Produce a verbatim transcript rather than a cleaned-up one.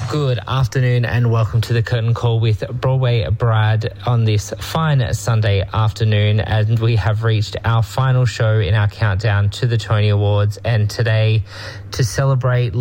Good afternoon and welcome to the Curtain Call with Broadway Brad on this fine Sunday afternoon, and we have reached our final show in our countdown to the Tony Awards, and today to celebrate